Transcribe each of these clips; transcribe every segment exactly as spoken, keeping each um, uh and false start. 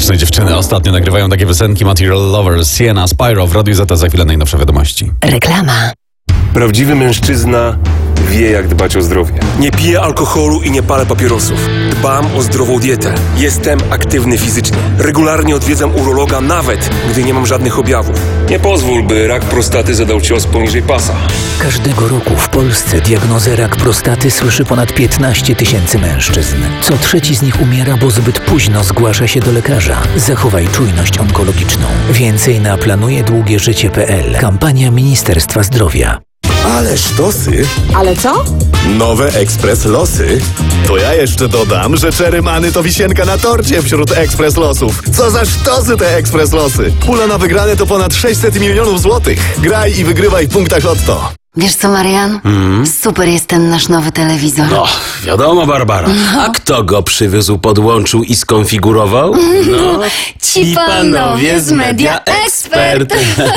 Grzeczne dziewczyny ostatnio nagrywają takie piosenki. Material Lovers, Sienna, Spyro w Radiu Z, za chwilę najnowsze wiadomości. Reklama. Prawdziwy mężczyzna wie, jak dbać o zdrowie. Nie piję alkoholu i nie palę papierosów. Dbam o zdrową dietę. Jestem aktywny fizycznie. Regularnie odwiedzam urologa, nawet gdy nie mam żadnych objawów. Nie pozwól, by rak prostaty zadał cios poniżej pasa. Każdego roku w Polsce diagnozę rak prostaty słyszy ponad piętnaście tysięcy mężczyzn. Co trzeci z nich umiera, bo zbyt późno zgłasza się do lekarza. Zachowaj czujność onkologiczną. Więcej na planuje długie życie kropka p l. Kampania Ministerstwa Zdrowia. Ale sztosy. Ale co? Nowe Ekspres Losy. To ja jeszcze dodam, że Czerymany to wisienka na torcie wśród Ekspres Losów. Co za sztosy te Ekspres Losy. Pula na wygrane to ponad sześćset milionów złotych. Graj i wygrywaj w punktach Lotto. Wiesz co, Marian? Mm. Super jest ten nasz nowy telewizor. No, wiadomo, Barbara. No. A kto go przywiózł, podłączył i skonfigurował? No, ci panowie z Media Expert.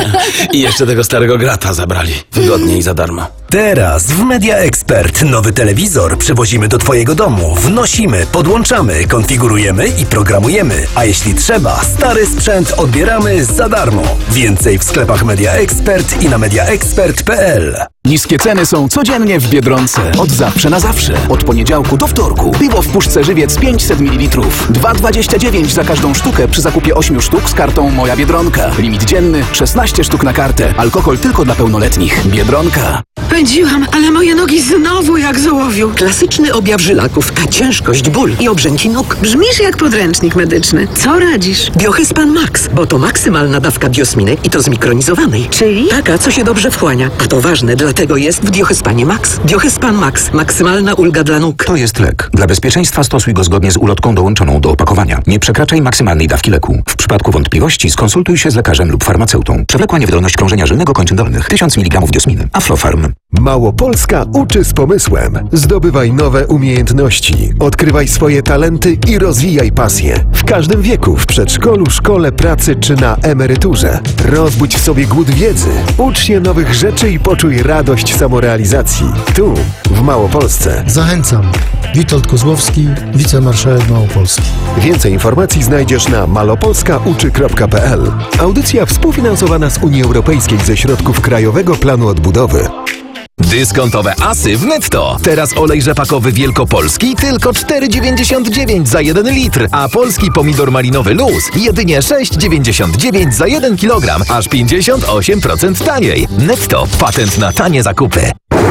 I jeszcze tego starego grata zabrali. Wygodnie i za darmo. Teraz w Media Expert nowy telewizor przywozimy do Twojego domu. Wnosimy, podłączamy, konfigurujemy i programujemy. A jeśli trzeba, stary sprzęt odbieramy za darmo. Więcej w sklepach Media Expert i na media expert kropka p l. Niskie ceny są codziennie w Biedronce. Od zawsze na zawsze. Od poniedziałku do wtorku. Piwo w puszce Żywiec pięćset mililitrów. dwa dwadzieścia dziewięć za każdą sztukę przy zakupie ośmiu sztuk z kartą Moja Biedronka. Limit dzienny szesnaście sztuk na kartę. Alkohol tylko dla pełnoletnich. Biedronka. Pędziłam, ale moje nogi znowu jak z ołowiu. Klasyczny objaw żylaków, ciężkość, ból i obrzęki nóg. Brzmisz jak podręcznik medyczny. Co radzisz? Biohyspan Max, bo to maksymalna dawka biosminek i to zmikronizowanej. Czyli? Taka, co się dobrze wchłania. A to ważne, dlatego jest w Biohyspanie Max. Biohyspan Max. Maksymalna ulga dla nóg. To jest lek. Dla bezpieczeństwa stosuj go zgodnie z ulotką dołączoną do opakowania. Nie przekraczaj maksymalnej dawki leku. W przypadku wątpliwości skonsultuj się z lekarzem lub farmaceutą. Przewlekła niewydolność krążenia żylnego kończyn dolnych. tysiąc miligramów diosminy. Aflofarm. Małopolska uczy z pomysłem. Zdobywaj nowe umiejętności, odkrywaj swoje talenty i rozwijaj pasje. W każdym wieku, w przedszkolu, szkole, pracy czy na emeryturze. Rozbudź w sobie głód wiedzy. Ucz się nowych rzeczy i poczuj radość samorealizacji. Tu, w Małopolsce. Zachęcam. Witold Kozłowski, wicemarszałek Małopolski. Więcej informacji znajdziesz na malopolska uczy kropka p l. Audycja współfinansowana z Unii Europejskiej ze środków Krajowego Planu Odbudowy. Dyskontowe asy w Netto. Teraz olej rzepakowy wielkopolski tylko cztery dziewięćdziesiąt dziewięć za jeden litr, a polski pomidor malinowy luz jedynie sześć dziewięćdziesiąt dziewięć za jeden kilogram, aż pięćdziesiąt osiem procent taniej. Netto. Patent na tanie zakupy.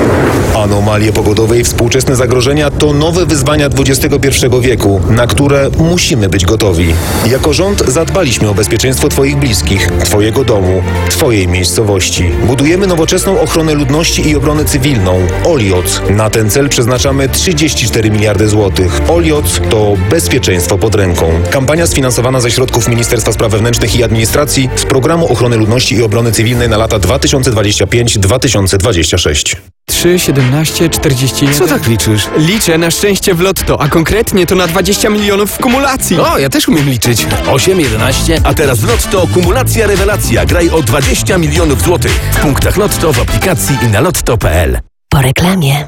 Anomalie pogodowe i współczesne zagrożenia to nowe wyzwania dwudziestego pierwszego wieku, na które musimy być gotowi. Jako rząd zadbaliśmy o bezpieczeństwo Twoich bliskich, Twojego domu, Twojej miejscowości. Budujemy nowoczesną ochronę ludności i obronę cywilną. Olioc. Na ten cel przeznaczamy trzydzieści cztery miliardy złotych. Olioc to bezpieczeństwo pod ręką. Kampania sfinansowana ze środków Ministerstwa Spraw Wewnętrznych i Administracji z Programu Ochrony Ludności i Obrony Cywilnej na lata dwa tysiące dwudziesty piąty do dwa tysiące dwudziestego szóstego. trzy, siedemnaście, czterdzieści jeden. Co tak liczysz? Liczę na szczęście w lotto, a konkretnie to na dwadzieścia milionów w kumulacji. O, ja też umiem liczyć. osiem, jedenaście. A teraz Lotto, kumulacja, rewelacja. Graj o dwadzieścia milionów złotych. W punktach Lotto, w aplikacji i na lotto kropka p l. Po reklamie.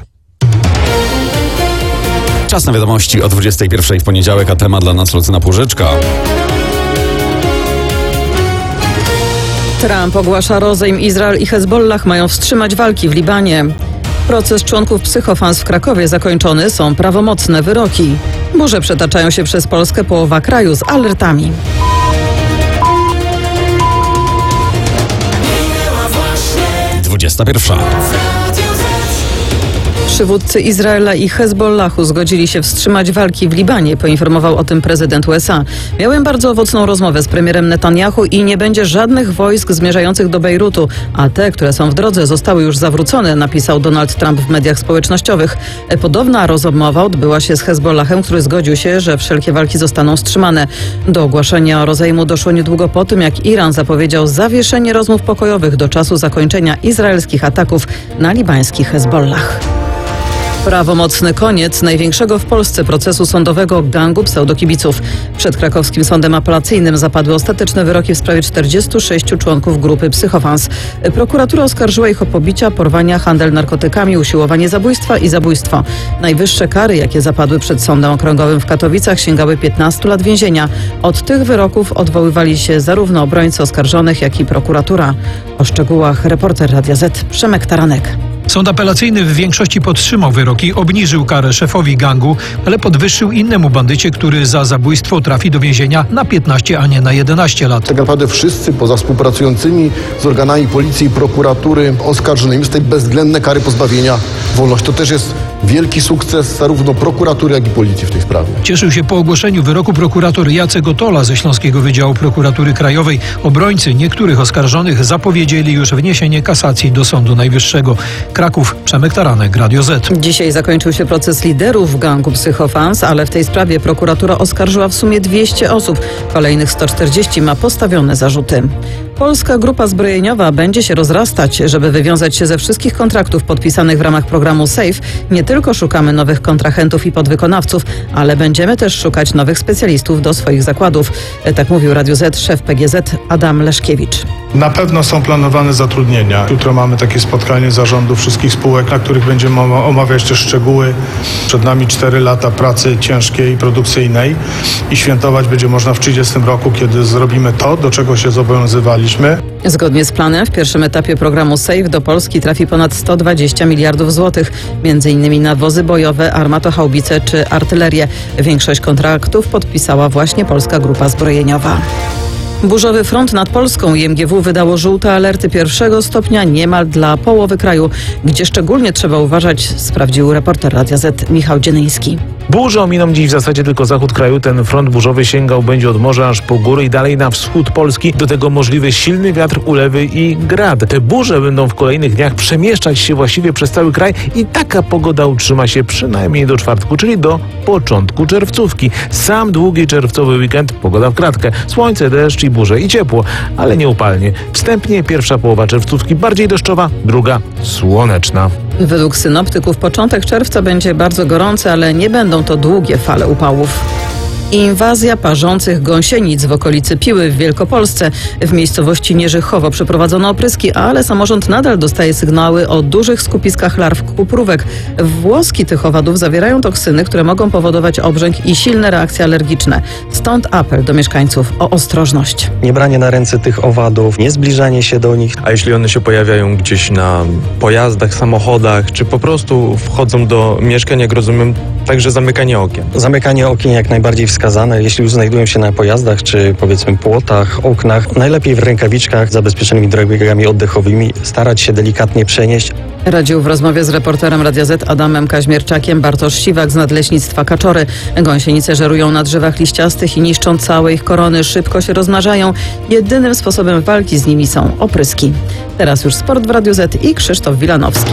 Czas na wiadomości o dwudziestej pierwszej w poniedziałek, a temat dla nas Lucyna Półżyczka. Trump ogłasza rozejm. Izrael i Hezbollah mają wstrzymać walki w Libanie. Proces członków Psychofans w Krakowie zakończony. Są prawomocne wyroki. Burze przetaczają się przez Polskę, połowa kraju z alertami. dwudziesta pierwsza. Przywódcy Izraela i Hezbollahu zgodzili się wstrzymać walki w Libanie, poinformował o tym prezydent U S A. Miałem bardzo owocną rozmowę z premierem Netanyahu i nie będzie żadnych wojsk zmierzających do Bejrutu, a te, które są w drodze, zostały już zawrócone, napisał Donald Trump w mediach społecznościowych. Podobna rozmowa odbyła się z Hezbollahem, który zgodził się, że wszelkie walki zostaną wstrzymane. Do ogłoszenia rozejmu doszło niedługo po tym, jak Iran zapowiedział zawieszenie rozmów pokojowych do czasu zakończenia izraelskich ataków na libański Hezbollah. Prawomocny koniec największego w Polsce procesu sądowego gangu pseudokibiców. Przed krakowskim sądem apelacyjnym zapadły ostateczne wyroki w sprawie czterdziestu sześciu członków grupy Psychofans. Prokuratura oskarżyła ich o pobicia, porwania, handel narkotykami, usiłowanie zabójstwa i zabójstwo. Najwyższe kary, jakie zapadły przed sądem okręgowym w Katowicach, sięgały piętnastu lat więzienia. Od tych wyroków odwoływali się zarówno obrońcy oskarżonych, jak i prokuratura. O szczegółach reporter Radia Z Przemek Taranek. Sąd apelacyjny w większości podtrzymał wyroki, obniżył karę szefowi gangu, ale podwyższył innemu bandycie, który za zabójstwo trafi do więzienia na piętnaście, a nie na jedenaście lat. Tak naprawdę wszyscy poza współpracującymi z organami policji i prokuratury oskarżonymi z tej bezwzględne kary pozbawienia wolności. To też jest wielki sukces zarówno prokuratury, jak i policji w tej sprawie. Cieszył się po ogłoszeniu wyroku prokurator Jacek Otola ze Śląskiego Wydziału Prokuratury Krajowej. Obrońcy niektórych oskarżonych zapowiedzieli już wniesienie kasacji do Sądu Najwyższego. Kraków, Przemek Taranek, Radio Z. Dzisiaj zakończył się proces liderów gangu Psychofans, ale w tej sprawie prokuratura oskarżyła w sumie dwieście osób. Kolejnych sto czterdzieści ma postawione zarzuty. Polska Grupa Zbrojeniowa będzie się rozrastać. Żeby wywiązać się ze wszystkich kontraktów podpisanych w ramach programu SAFE, nie tylko szukamy nowych kontrahentów i podwykonawców, ale będziemy też szukać nowych specjalistów do swoich zakładów. Tak mówił Radio Z szef P G Z Adam Leszkiewicz. Na pewno są planowane zatrudnienia. Jutro mamy takie spotkanie zarządu wszystkich spółek, na których będziemy omawiać te szczegóły. Przed nami cztery lata pracy ciężkiej i produkcyjnej i świętować będzie można w trzydziestym roku, kiedy zrobimy to, do czego się zobowiązywaliśmy. Zgodnie z planem w pierwszym etapie programu SAFE do Polski trafi ponad sto dwadzieścia miliardów złotych, między innymi na wozy bojowe, armatohaubice czy artylerię. Większość kontraktów podpisała właśnie Polska Grupa Zbrojeniowa. Burzowy front nad Polską. I M G W wydało żółte alerty pierwszego stopnia niemal dla połowy kraju. Gdzie szczególnie trzeba uważać, sprawdził reporter Radia Z Michał Dzienyński. Burze ominą dziś w zasadzie tylko zachód kraju. Ten front burzowy sięgał będzie od morza aż po góry i dalej na wschód Polski. Do tego możliwy silny wiatr, ulewy i grad. Te burze będą w kolejnych dniach przemieszczać się właściwie przez cały kraj i taka pogoda utrzyma się przynajmniej do czwartku, czyli do początku czerwcówki. Sam długi czerwcowy weekend, pogoda w kratkę. Słońce, deszcz i burze i ciepło, ale nie upalnie. Wstępnie pierwsza połowa czerwcówki bardziej deszczowa, druga słoneczna. Według synoptyków początek czerwca będzie bardzo gorący, ale nie będą to długie fale upałów. Inwazja parzących gąsienic w okolicy Piły w Wielkopolsce. W miejscowości Nierzychowo przeprowadzono opryski, ale samorząd nadal dostaje sygnały o dużych skupiskach larw kuprówek. Włoski tych owadów zawierają toksyny, które mogą powodować obrzęk i silne reakcje alergiczne. Stąd apel do mieszkańców o ostrożność. Nie branie na ręce tych owadów, nie zbliżanie się do nich. A jeśli one się pojawiają gdzieś na pojazdach, samochodach, czy po prostu wchodzą do mieszkań, jak rozumiem, także zamykanie okien? Zamykanie okien jak najbardziej wskazane. Jeśli już znajdują się na pojazdach, czy powiedzmy płotach, oknach, najlepiej w rękawiczkach, zabezpieczonymi drogami oddechowymi, starać się delikatnie przenieść. Radził w rozmowie z reporterem Radia Z Adamem Kaźmierczakiem Bartosz Siwak z Nadleśnictwa Kaczory. Gąsienice żerują na drzewach liściastych i niszczą całe ich korony. Szybko się rozmnażają. Jedynym sposobem walki z nimi są opryski. Teraz już sport w Radiu Z i Krzysztof Wilanowski.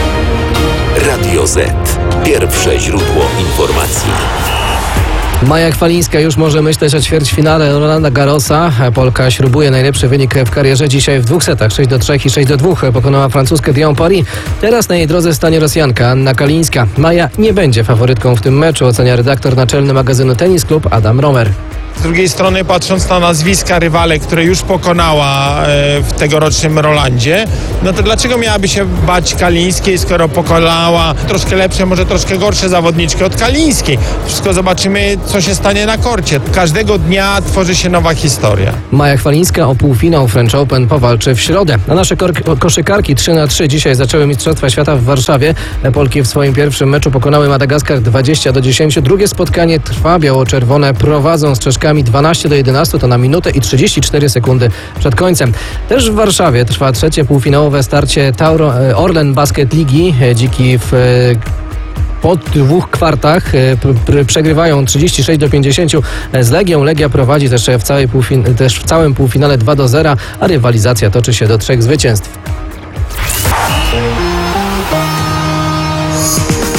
Radio Z. Pierwsze źródło informacji. Maja Chwalińska już może myśleć o ćwierćfinale Rolanda Garrosa. Polka śrubuje najlepszy wynik w karierze. Dzisiaj w dwóch setach sześć do trzech i sześć do dwóch pokonała francuskę Dion Paris. Teraz na jej drodze stanie Rosjanka Anna Kalińska. Maja nie będzie faworytką w tym meczu, ocenia redaktor naczelny magazynu Tennis Club Adam Romer. Z drugiej strony, patrząc na nazwiska rywalek, które już pokonała w tegorocznym Rolandzie, no to dlaczego miałaby się bać Kalińskiej, skoro pokonała troszkę lepsze, może troszkę gorsze zawodniczki od Kalińskiej? Wszystko zobaczymy, co się stanie na korcie. Każdego dnia tworzy się nowa historia. Maja Chwalińska o półfinał French Open powalczy w środę. A nasze kor- koszykarki trzy na trzy dzisiaj zaczęły Mistrzostwa Świata w Warszawie. Polki w swoim pierwszym meczu pokonały Madagaskar dwadzieścia do dziesięciu. Drugie spotkanie trwa. Biało-czerwone prowadzą z Czeszkami dwanaście do jedenastu, to na minutę i trzydzieści cztery sekundy przed końcem. Też w Warszawie trwa trzecie półfinałowe starcie Tauro Orlen Basket Ligi. Dziki w po dwóch kwartach przegrywają trzydzieści sześć do pięćdziesięciu z Legią. Legia prowadzi też w, całej półfin- też w całym półfinale dwa do zera, a rywalizacja toczy się do trzech zwycięstw.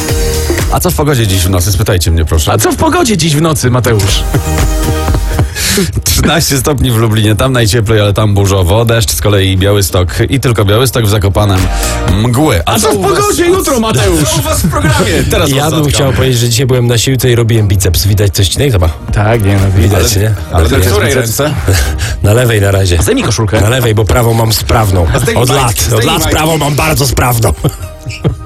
A co w pogodzie dziś w nocy? Spytajcie mnie, proszę. A co w pogodzie dziś w nocy, Mateusz? trzynaście stopni w Lublinie, tam najcieplej, ale tam burzowo. Deszcz z kolei Białystok i tylko Białystok, w Zakopanem mgły. A co w pogodzie jutro, Mateusz? Co u was w programie? Teraz Ja was bym zatkam. chciał powiedzieć, że dzisiaj byłem na siłce i robiłem biceps. Widać coś ci chyba? Tak, nie no Widać, nie? Ale Na w której lewej. ręce? Na lewej na razie. Zdejmij koszulkę. Na lewej, bo prawą mam sprawną. Zdejmij Od majtki, lat. Od zdejmij lat majtki. prawą mam bardzo sprawną.